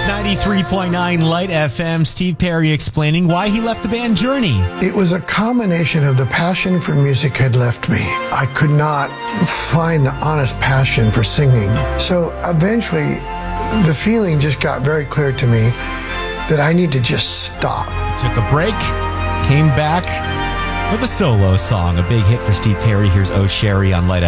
93.9 Light FM. Steve Perry explaining why he left the band Journey. It was a combination of the passion for music had left me. I could not find the honest passion for singing. So eventually, the feeling just got very clear to me that I need to just stop. Took a break, came back with a solo song. A big hit for Steve Perry. Here's Oh Sherry on Light FM.